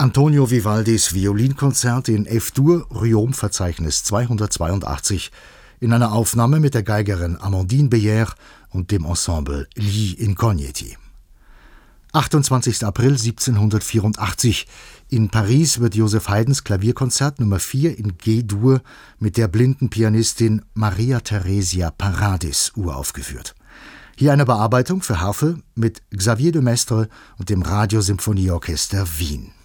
Antonio Vivaldis Violinkonzert in F-Dur, Ryom-Verzeichnis 282, in einer Aufnahme mit der Geigerin Amandine Beyer und dem Ensemble Gli Incogniti. 28. April 1784. In Paris wird Joseph Haydns Klavierkonzert Nr. 4 in G-Dur mit der blinden Pianistin Maria Theresia Paradis uraufgeführt. Hier eine Bearbeitung für Harfe mit Xavier de Maistre und dem Radiosymphonieorchester Wien.